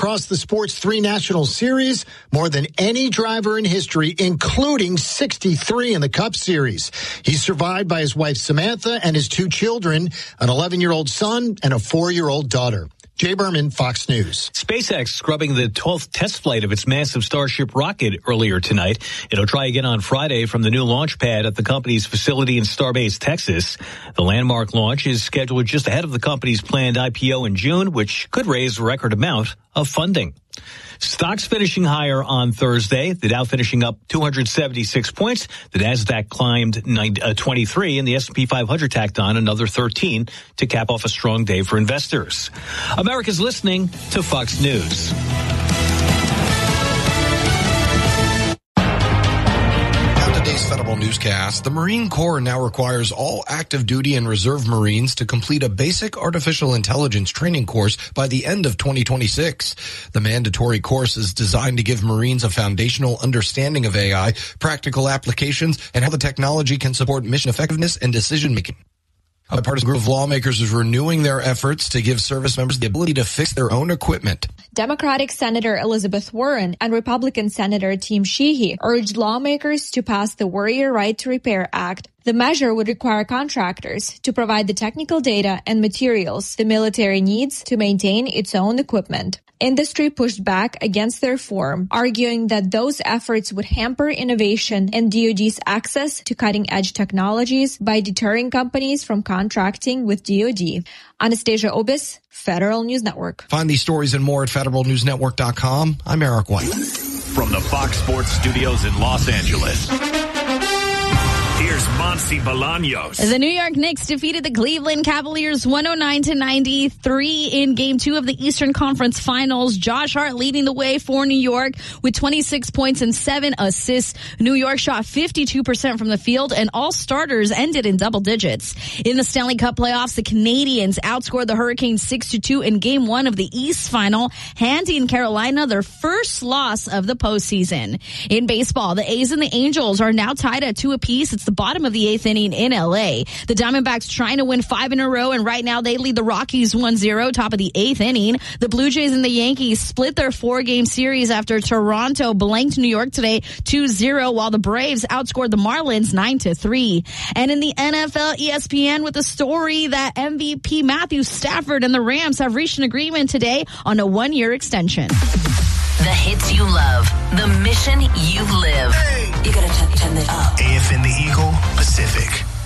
across the sport's 3 national series, more than any driver in history, including 63 in the Cup Series. He's survived by his wife Samantha and his 2 children, an 11-year-old son and a 4-year-old daughter. Jay Berman, Fox News. SpaceX scrubbing the 12th test flight of its massive Starship rocket earlier tonight. It'll try again on Friday from the new launch pad at the company's facility in Starbase, Texas. The landmark launch is scheduled just ahead of the company's planned IPO in June, which could raise a record amount of funding. Stocks finishing higher on Thursday. The Dow finishing up 276 points. The Nasdaq climbed 23 and the S&P 500 tacked on another 13 to cap off a strong day for investors. America's listening to Fox News. Federal newscast. The Marine Corps now requires all active duty and reserve Marines to complete a basic artificial intelligence training course by the end of 2026. The mandatory course is designed to give Marines a foundational understanding of AI, practical applications, and how the technology can support mission effectiveness and decision making. A bipartisan group of lawmakers is renewing their efforts to give service members the ability to fix their own equipment. Democratic Senator Elizabeth Warren and Republican Senator Tim Sheehy urged lawmakers to pass the Warrior Right to Repair Act. The measure would require contractors to provide the technical data and materials the military needs to maintain its own equipment. Industry pushed back against the reform, arguing that those efforts would hamper innovation and DoD's access to cutting-edge technologies by deterring companies from contracting with DoD. Anastasia Obis, Federal News Network. Find these stories and more at federalnewsnetwork.com. I'm Eric White. From the Fox Sports Studios in Los Angeles, here's Monty Bolaños. The New York Knicks defeated the Cleveland Cavaliers 109-93 in Game 2 of the Eastern Conference Finals. Josh Hart leading the way for New York with 26 points and 7 assists. New York shot 52% from the field, and all starters ended in double digits. In the Stanley Cup playoffs, the Canadiens outscored the Hurricanes 6-2 in Game 1 of the East Final, handing Carolina their first loss of the postseason. In baseball, the A's and the Angels are now tied at 2 apiece. It's the bottom of the 8th inning in L.A. The Diamondbacks trying to win 5 in a row, and right now they lead the Rockies 1-0, top of the 8th inning. The Blue Jays and the Yankees split their 4-game series after Toronto blanked New York today 2-0, while the Braves outscored the Marlins 9-3. And in the NFL, ESPN with the story that MVP Matthew Stafford and the Rams have reached an agreement today on a 1-year extension. The hits you love, the mission you live. Hey. You gotta turn it up. AFN the Eagle Pacific.